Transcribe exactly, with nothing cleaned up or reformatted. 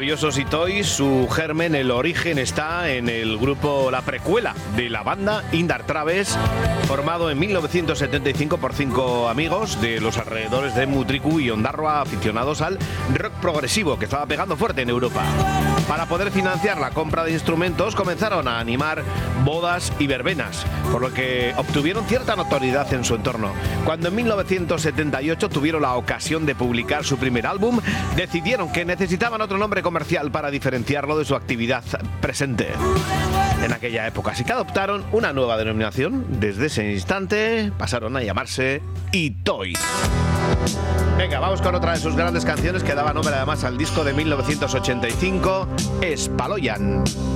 Rabiosos y Toys, su germen, el origen está en el grupo, la precuela de la banda Indar Traves, formado en mil novecientos setenta y cinco por cinco amigos de los alrededores de Mutriku y Ondarroa, aficionados al rock progresivo que estaba pegando fuerte en Europa. Para poder financiar la compra de instrumentos comenzaron a animar bodas y verbenas, por lo que obtuvieron cierta notoriedad en su entorno. Cuando en mil novecientos setenta y ocho tuvieron la ocasión de publicar su primer álbum, decidieron que necesitaban otro nombre comercial para diferenciarlo de su actividad presente en aquella época. Así que adoptaron una nueva denominación. Desde ese instante pasaron a llamarse Itoys. Venga, vamos con otra de sus grandes canciones que daba nombre además al disco de mil novecientos ochenta y cinco, Espaloyan.